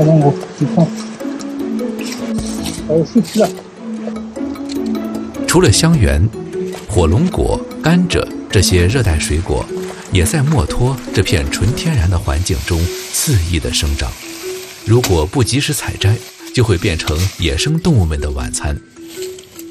火龙果，你看，还有树皮了。 除了香橼、火龙果、甘蔗这些热带水果，也在墨脱这片纯天然的环境中肆意地生长。如果不及时采摘，就会变成野生动物们的晚餐。